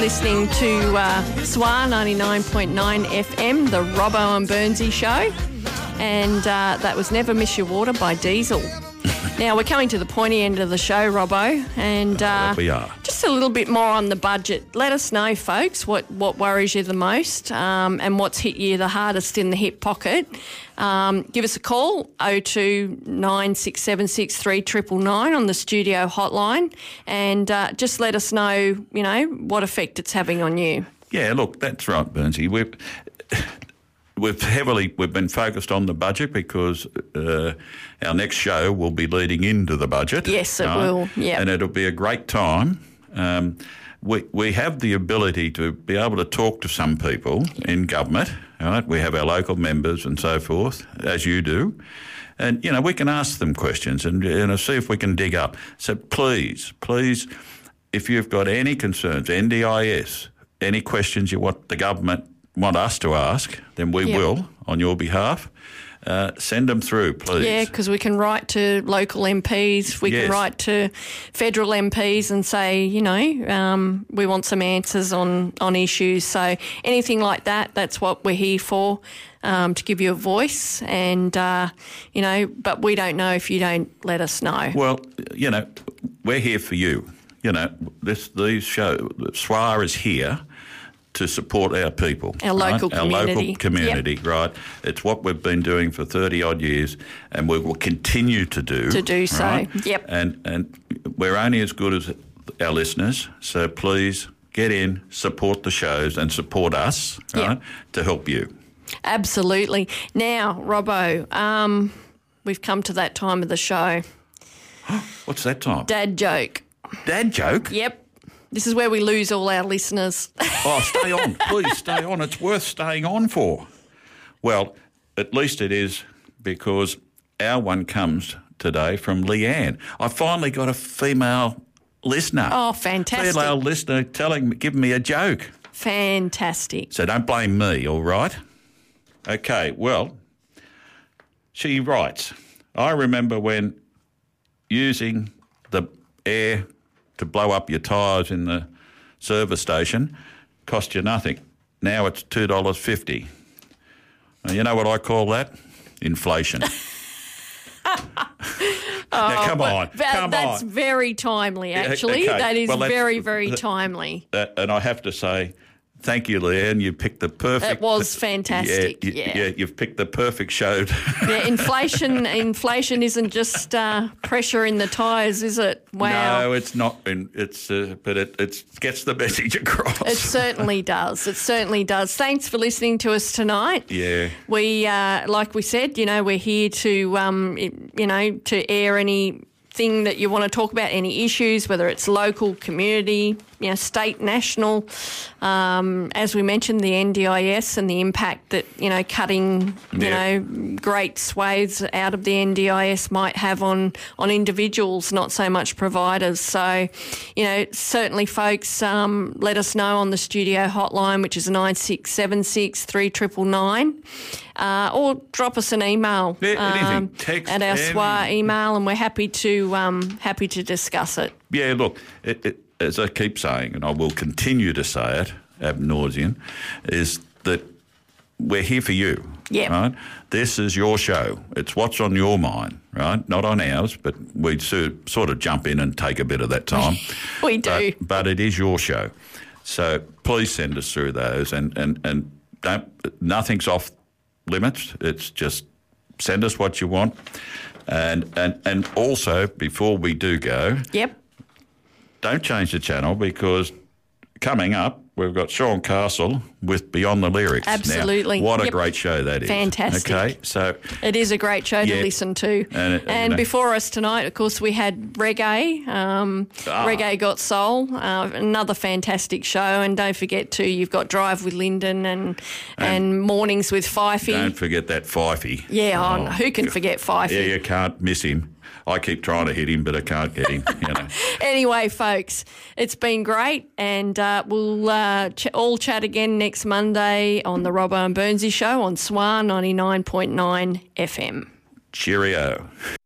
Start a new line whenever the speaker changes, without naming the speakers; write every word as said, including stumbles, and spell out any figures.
Listening to uh, S W A ninety-nine point nine F M, the Robbo and Burnsy show, and uh, that was Never Miss Your Water by Diesel. Now, we're coming to the pointy end of the show, Robbo, and uh,
we are.
Just a little bit more on the budget. Let us know, folks, what, what worries you the most um, and what's hit you the hardest in the hip pocket. Um, give us a call, oh two nine six seven six three nine nine nine on the studio hotline, and uh, just let us know, you know, what effect it's having on you.
Yeah, look, that's right, Burnsy. We've, we've heavily, we've been focused on the budget because uh, our next show will be leading into the budget.
Yes, it
right?
will, yeah.
And it'll be a great time. Um, we, we have the ability to be able to talk to some people in government, right? We have our local members and so forth, as you do. And, you know, we can ask them questions and, and see if we can dig up. So please, please, if you've got any concerns, N D I S, any questions you want the government, want us to ask, then we
yep.
will on your behalf. Uh, send them through, please.
Yeah, because we can write to local M Ps, we
yes.
can write to federal M Ps and say, you know, um, we want some answers on, on issues. So anything like that, that's what we're here for, um, to give you a voice. And, uh, you know, but we don't know if you don't let us know.
Well, you know, we're here for you. You know, this these show, S W A is here to support our people.
Our local
right?
community.
Our local community, yep. right? It's what we've been doing for thirty-odd years and we will continue to do.
To do so,
right?
yep.
And, and we're only as good as our listeners, so please get in, support the shows and support us, right,
yep.
to help you.
Absolutely. Now, Robbo, um, we've come to that time of the show.
What's that time?
Dad joke.
Dad joke?
Yep. This is where we lose all our listeners.
Oh, stay on. Please stay on. It's worth staying on for. Well, at least it is because our one comes today from Leanne. I finally got a female listener.
Oh, fantastic.
Female listener telling me, giving me a joke.
Fantastic.
So don't blame me, all right? Okay, well, she writes, I remember when using the air to blow up your tyres in the service station cost you nothing. Now it's two dollars fifty. Now, you know what I call that? Inflation. Now, come on,
that,
come
that's
on.
very timely, actually.
Okay.
That is
well,
very, very timely.
Uh, and I have to say, thank you, Leanne. You picked the perfect...
It was fantastic,
yeah.
yeah.
Yeah, you've picked the perfect show.
Yeah, inflation inflation isn't just uh, pressure in the tyres, is it? Wow.
No, it's not. It's uh, But it it's, gets the message across.
It certainly does. It certainly does. Thanks for listening to us tonight.
Yeah.
We, uh, like we said, you know, we're here to, um, you know, to air any... thing that you want to talk about, any issues, whether it's local, community, you know, state, national. Um, as we mentioned, the N D I S and the impact that, you know, cutting, you
yeah.
know, great swathes out of the N D I S might have on, on individuals, not so much providers. So, you know, certainly, folks, um, let us know on the studio hotline, which is nine six seven six three nine nine nine. Uh, or drop us an email
yeah,
um,
Text,
at our
anything.
S W A email, and we're happy to um, happy to discuss it.
Yeah, look, it, it, as I keep saying, and I will continue to say it ad nauseum, is that we're here for you.
Yeah.
Right? This is your show. It's what's on your mind, right? Not on ours, but we so, sort of jump in and take a bit of that time.
We do.
But, but it is your show. So please send us through those, and, and, and don't, nothing's off limits. It's just send us what you want. And, and, and also, before we do go,
Yep.
don't change the channel because coming up, we've got Sean Castle with Beyond the Lyrics.
Absolutely.
Now, what a
Yep.
great show that is.
Fantastic.
Okay, so...
It is a great show
Yeah.
to listen to.
And it-
And
you know-
before us tonight, of course, we had Reggae. Um,
Ah.
Reggae Got Soul, uh, another fantastic show. And don't forget, too, you've got Drive with Lyndon and and, Mornings with Fifey.
Don't forget that Fifey.
Yeah, oh, who can forget Fifey?
Yeah, you can't miss him. I keep trying to hit him, but I can't get him, you know.
Anyway, folks, it's been great, and uh, we'll uh, ch- all chat again next Monday on the Robbo and Burnsy Show on S W A ninety-nine point nine F M.
Cheerio.